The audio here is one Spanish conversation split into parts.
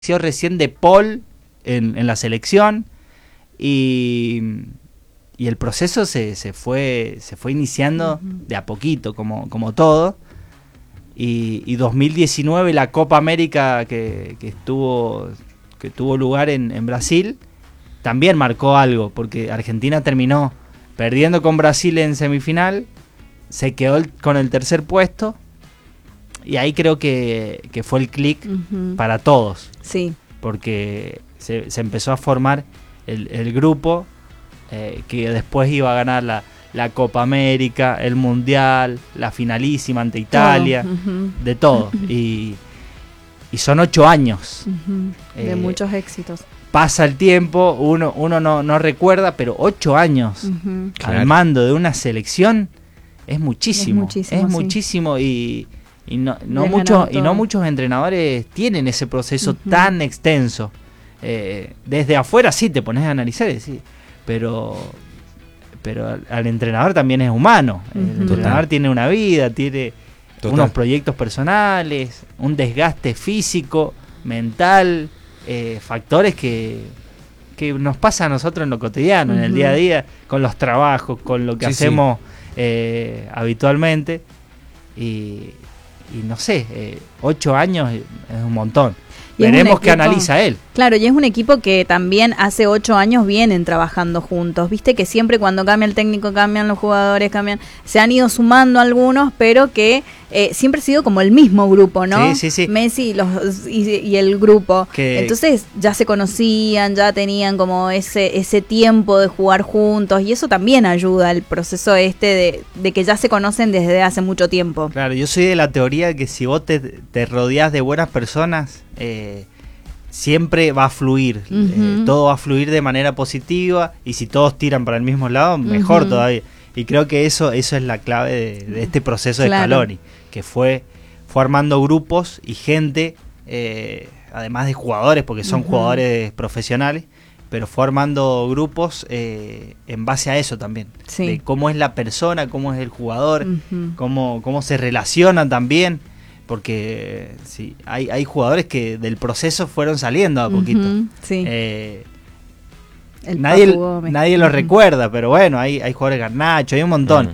recién de Paul en la selección y el proceso se fue iniciando de a poquito, como todo. Y 2019 la Copa América que tuvo lugar en Brasil también marcó algo, porque Argentina terminó perdiendo con Brasil en semifinal, se quedó con el tercer puesto y ahí creo que fue el clic para todos. Sí. Porque se empezó a formar el grupo que después iba a ganar la Copa América, el Mundial, la finalísima ante Italia, de todo. Y son 8 años. De muchos éxitos. Pasa el tiempo, uno no recuerda, pero 8 años al mando de una selección es muchísimo. Es muchísimo y no muchos entrenadores tienen ese proceso tan extenso. Desde afuera sí te pones a analizar y decís, pero al entrenador también es humano. El entrenador tiene una vida, tiene unos proyectos personales, un desgaste físico, mental, factores que nos pasa a nosotros en lo cotidiano, en el día a día, con los trabajos, con lo que hacemos habitualmente. Y no sé, 8 años es un montón. Veremos qué analiza él. Claro, y es un equipo que también hace 8 años vienen trabajando juntos. Viste que siempre cuando cambia el técnico, cambian los jugadores, se han ido sumando algunos, pero que siempre ha sido como el mismo grupo, ¿no? Sí. Messi y el grupo. Entonces ya se conocían, ya tenían como ese tiempo de jugar juntos, y eso también ayuda al proceso de que ya se conocen desde hace mucho tiempo. Claro, yo soy de la teoría de que si vos te rodeás de buenas personas, siempre va a fluir, todo va a fluir de manera positiva, y si todos tiran para el mismo lado, mejor todavía. Y creo que eso es la clave de este proceso de Scaloni, que fue armando grupos y gente, además de jugadores, porque son jugadores profesionales, pero fue armando grupos en base a eso también, de cómo es la persona, cómo es el jugador, cómo se relacionan también. Porque sí, hay jugadores que del proceso fueron saliendo a poquito. Nadie lo recuerda, pero bueno, hay jugadores, Garnacho, hay un montón.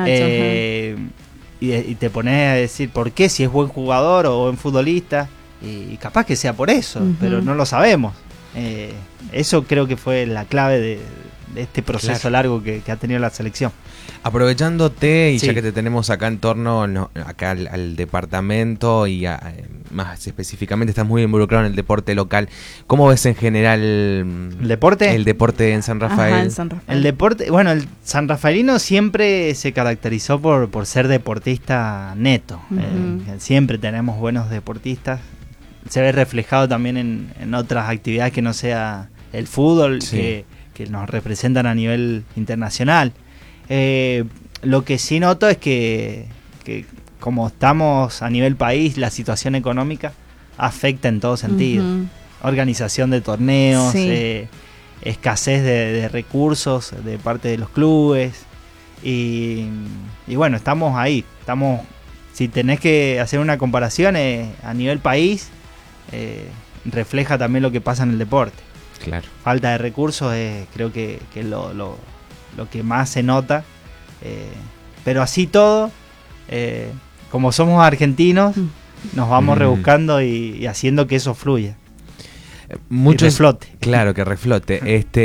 Y te pones a decir por qué, si es buen jugador o buen futbolista, y capaz que sea por eso, pero no lo sabemos. Eso creo que fue la clave de este proceso largo que ha tenido la selección. Aprovechándote y ya que te tenemos acá en torno acá al departamento y más específicamente estás muy involucrado en el deporte local, ¿cómo ves en general el deporte? El deporte en San Rafael. Ajá, en San Rafael. El deporte, bueno, el sanrafaelino siempre se caracterizó por ser deportista neto. Siempre tenemos buenos deportistas. Se ve reflejado también en otras actividades que no sea el fútbol, que nos representan a nivel internacional. Lo que sí noto es que como estamos a nivel país, la situación económica afecta en todo sentido. Organización de torneos, escasez de recursos de parte de los clubes, y bueno, estamos ahí. Si tenés que hacer una comparación a nivel país, refleja también lo que pasa en el deporte. Claro. Falta de recursos es creo que lo que más se nota, pero así todo, como somos argentinos, nos vamos rebuscando y haciendo que eso fluya. Mucho reflote. Claro, que reflote.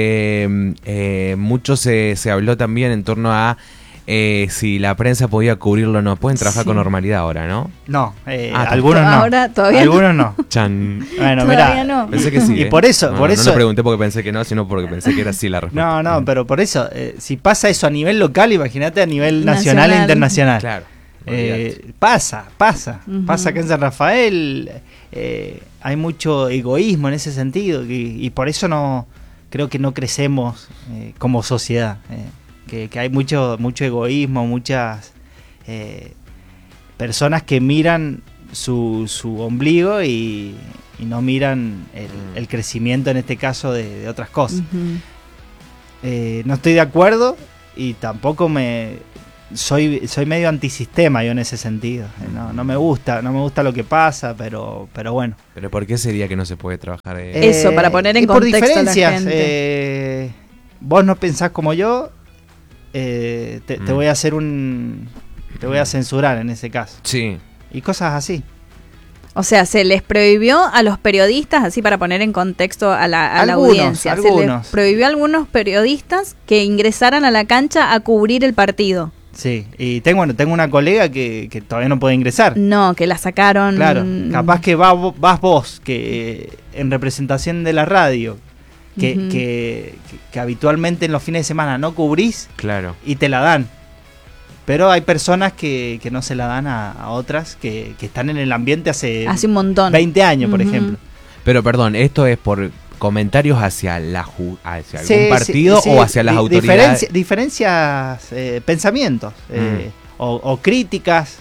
Mucho se habló también en torno a si la prensa podía cubrirlo o no. Pueden trabajar con normalidad ahora, ¿no? No, algunos no. Ahora todavía algunos no. Chan. Bueno, todavía no. Pensé que sí. Y por eso, no lo pregunté porque pensé que no, sino porque pensé que era así la respuesta. No, pero por eso, si pasa eso a nivel local, imagínate a nivel nacional e internacional. Claro. Pasa acá en San Rafael. Hay mucho egoísmo en ese sentido, y por eso creo que no crecemos como sociedad. Que hay mucho egoísmo, muchas personas que miran su ombligo y no miran el crecimiento, en este caso, de otras cosas. No estoy de acuerdo, y tampoco me soy medio antisistema yo en ese sentido. No me gusta lo que pasa, pero bueno. ¿Pero por qué sería que no se puede trabajar? Eso, para poner en contexto por diferencias, a la gente. Vos no pensás como yo, te voy a hacer te voy a censurar en ese caso. Sí. Y cosas así. O sea, se les prohibió a los periodistas, así para poner en contexto a la audiencia, se les prohibió a algunos periodistas que ingresaran a la cancha a cubrir el partido. Sí, y tengo una colega que todavía no puede ingresar. No, que la sacaron. Claro, capaz que vas vos, que en representación de la radio, que habitualmente en los fines de semana no cubrís, claro, y te la dan. Pero hay personas que no se la dan a otras que están en el ambiente hace un montón. 20 años, por ejemplo. Pero perdón, ¿esto es por comentarios hacia algún partido o hacia las autoridades? Diferencias, pensamientos o críticas,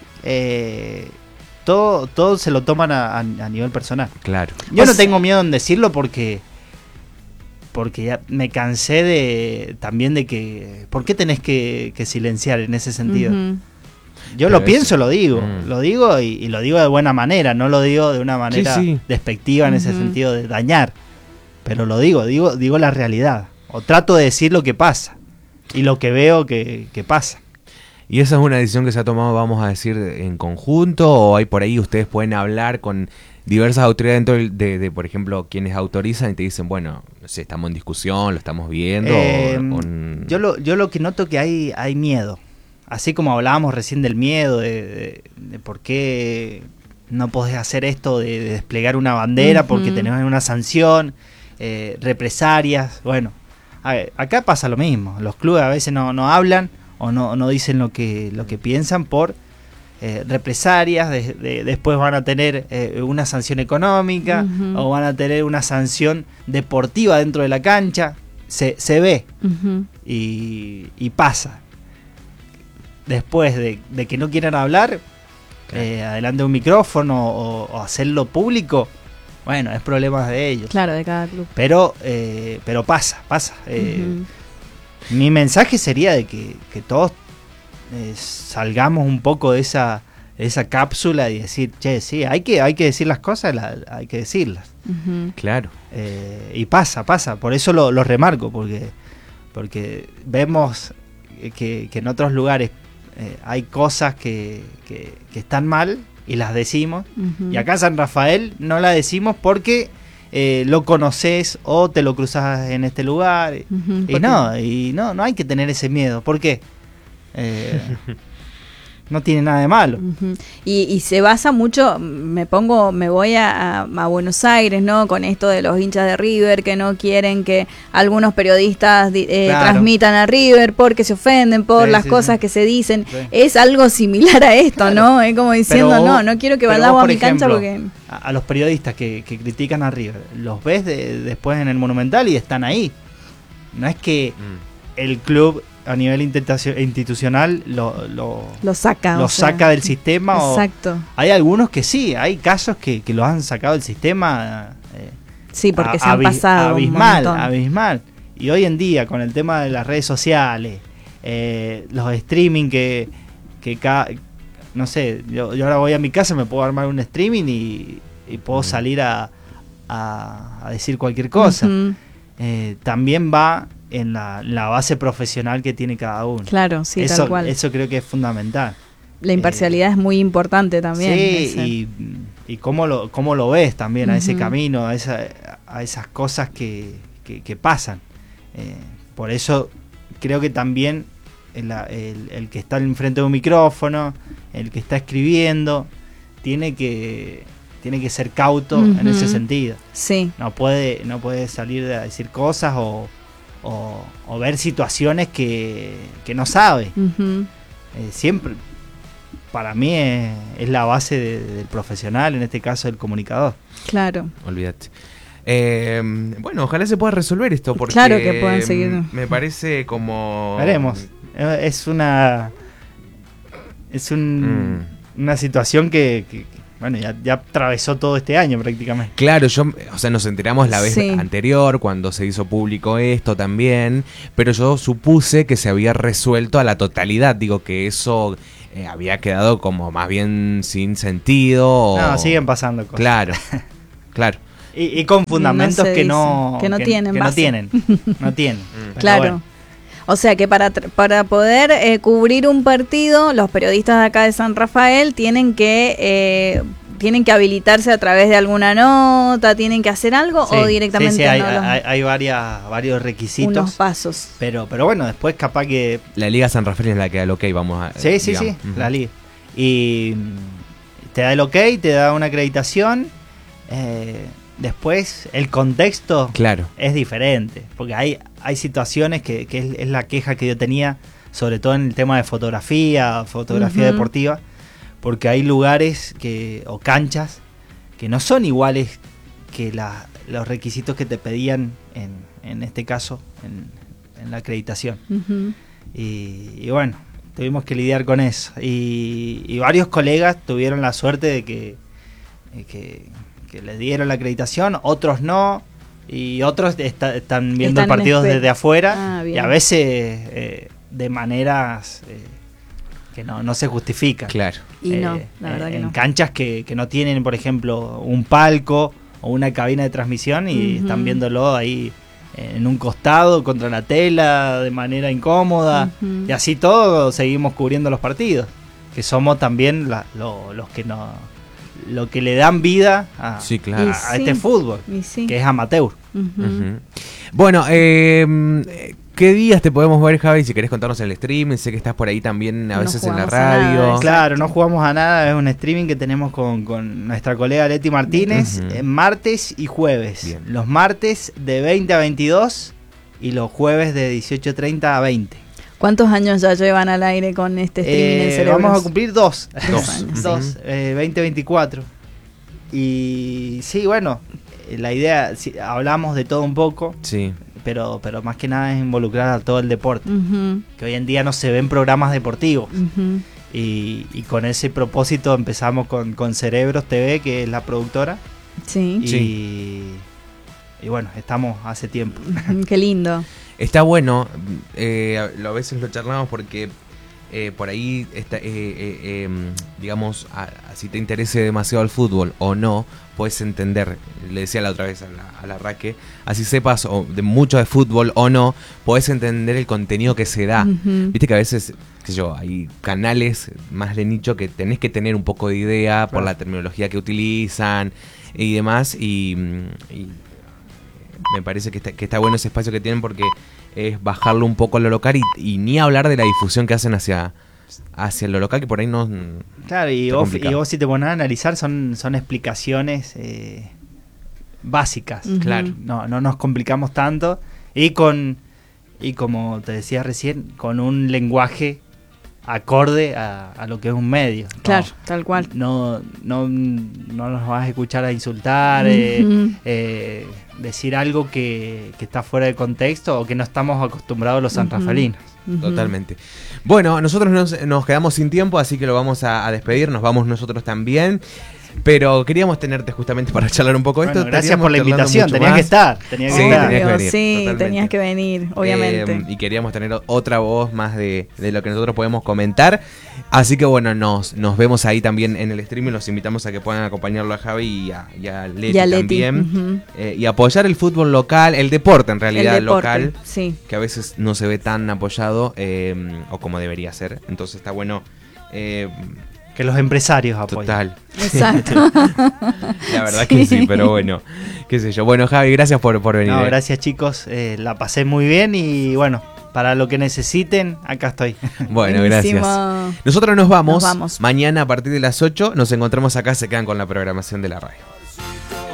todo se lo toman a nivel personal. Claro. Yo no tengo miedo en decirlo porque ya me cansé también de que... ¿Por qué tenés que silenciar en ese sentido? Yo lo pienso, lo digo y lo digo de buena manera, no lo digo de una manera despectiva en ese sentido de dañar, pero lo digo la realidad, o trato de decir lo que pasa y lo que veo que pasa. ¿Y esa es una decisión que se ha tomado, vamos a decir, en conjunto, o hay por ahí ustedes pueden hablar con diversas autoridades dentro de por ejemplo, quienes autorizan y te dicen, bueno, no sé, estamos en discusión, lo estamos viendo? Yo lo que noto que hay miedo. Así como hablábamos recién del miedo, de por qué no podés hacer esto de desplegar una bandera porque tenés una sanción, represalias. Bueno, a ver, acá pasa lo mismo. Los clubes a veces no hablan o no dicen lo que piensan por represalias. Después van a tener una sanción económica o van a tener una sanción deportiva dentro de la cancha. Se ve y pasa. Después de que no quieran hablar, adelante de un micrófono o hacerlo público, bueno, es problema de ellos. Claro, de cada club. Pero pasa. Mi mensaje sería de que todos salgamos un poco de esa cápsula y decir, che, sí, hay que decir las cosas, hay que decirlas. Claro. Y pasa. Por eso lo remarco, porque vemos que en otros lugares hay cosas que están mal y las decimos, y acá en San Rafael no la decimos porque lo conoces o te lo cruzas en este lugar, y no hay que tener ese miedo. ¿Por qué? No tiene nada de malo. Y se basa mucho, me voy a Buenos Aires, ¿no? Con esto de los hinchas de River que no quieren que algunos periodistas transmitan a River porque se ofenden por las cosas que se dicen. Sí. Es algo similar a esto, ¿no? Es como diciendo, no quiero que vayamos a mi cancha porque... A los periodistas que critican a River, los ves después en el Monumental y están ahí. No es que el club a nivel institucional lo saca del sistema. Exacto. Hay algunos que sí, hay casos que los han sacado del sistema. Sí, porque se han pasado abismal. Y hoy en día, con el tema de las redes sociales, los streaming que no sé, yo ahora voy a mi casa, me puedo armar un streaming y puedo salir a decir cualquier cosa. También va en la base profesional que tiene cada uno. Claro, sí, tal cual. Eso creo que es fundamental. La imparcialidad es muy importante también. Sí, y cómo lo ves también a ese camino, a esas cosas que pasan. Por eso creo que también el que está enfrente de un micrófono, el que está escribiendo, tiene que ser cauto en ese sentido. Sí. No puede salir a decir cosas o ver situaciones que no sabe. Siempre, para mí, es la base del profesional, en este caso del comunicador. Claro. Olvídate. Bueno, ojalá se pueda resolver esto, porque claro que puedan seguir. Me parece como... Veremos. Es una situación que bueno, ya atravesó todo este año prácticamente. Claro, nos enteramos la vez anterior cuando se hizo público esto también, pero yo supuse que se había resuelto a la totalidad, digo que eso había quedado como más bien sin sentido. No, siguen pasando cosas. Claro, claro. Y con fundamentos que no tienen. No tienen. Claro. Bueno. O sea que para poder cubrir un partido, los periodistas de acá de San Rafael tienen que habilitarse a través de alguna nota, tienen que hacer algo o directamente sí, hay varios requisitos. Unos pasos. Pero bueno, después capaz que... La Liga San Rafael es la que da el ok, vamos a... Sí, la Liga. Y te da el ok, te da una acreditación... Después el contexto es diferente, porque hay situaciones que es la queja que yo tenía, sobre todo en el tema de fotografía deportiva, porque hay lugares o canchas que no son iguales que los requisitos que te pedían en este caso en la acreditación. Y bueno, tuvimos que lidiar con eso, y varios colegas tuvieron la suerte de que le dieron la acreditación, otros no, y otros están viendo partidos desde afuera, y a veces de maneras que no se justifican. Claro. Y la verdad que en canchas que no tienen, por ejemplo, un palco o una cabina de transmisión y están viéndolo ahí en un costado contra la tela de manera incómoda, y así todos seguimos cubriendo los partidos, que somos también los que lo que le dan vida a este fútbol, que es amateur. Bueno, ¿qué días te podemos ver, Javi? Si querés contarnos en el streaming, sé que estás por ahí también a veces en la radio. Claro, no jugamos a nada, es un streaming que tenemos con nuestra colega Leti Martínez, martes y jueves. Bien. Los martes de 20 a 22 y los jueves de 18:30 a 20. ¿Cuántos años ya llevan al aire con este streaming en Cerebros? Vamos a cumplir dos años. 2024. Y sí, bueno, la idea, hablamos de todo un poco, pero más que nada es involucrar a todo el deporte, que hoy en día no se ven programas deportivos. Y con ese propósito empezamos con Cerebros TV, que es la productora. Y bueno, estamos hace tiempo. Qué lindo. Está bueno, a veces lo charlamos porque por ahí, digamos, si te interese demasiado el fútbol o no, puedes entender, le decía la otra vez a la Raque, así sepas de mucho de fútbol o no, puedes entender el contenido que se da. Viste que a veces, qué sé yo, hay canales más de nicho que tenés que tener un poco de idea por la terminología que utilizan y demás, y me parece que está bueno ese espacio que tienen porque es bajarlo un poco a lo local y ni hablar de la difusión que hacen hacia lo local, que por ahí no... Claro, y vos si te pones a analizar son explicaciones básicas. Claro. No nos complicamos tanto y como te decía recién, con un lenguaje acorde a lo que es un medio. Claro, tal cual. No nos vas a escuchar a insultar, decir algo que está fuera de contexto o que no estamos acostumbrados los sanrafalinos. Totalmente. Bueno, nosotros nos quedamos sin tiempo, así que lo vamos a despedir, nos vamos nosotros también. Pero queríamos tenerte justamente para charlar un poco de esto. Gracias por la invitación, tenías que estar. Tenías que venir. Sí, tenías que venir, obviamente. Y queríamos tener otra voz más de lo que nosotros podemos comentar. Así que bueno, nos vemos ahí también en el streaming. Los invitamos a que puedan acompañarlo a Javi y a Leti también. Y apoyar el fútbol local, el deporte en realidad local, que a veces no se ve tan apoyado o como debería ser. Entonces está bueno... que los empresarios apoyen. Total. Exacto. La verdad que sí, pero bueno, qué sé yo. Bueno, Javi, gracias por venir. No, gracias chicos, la pasé muy bien y bueno, para lo que necesiten, acá estoy. Bueno, buenísimo. Gracias. Nosotros nos vamos. Mañana a partir de las 8 nos encontramos acá, se quedan con la programación de la radio.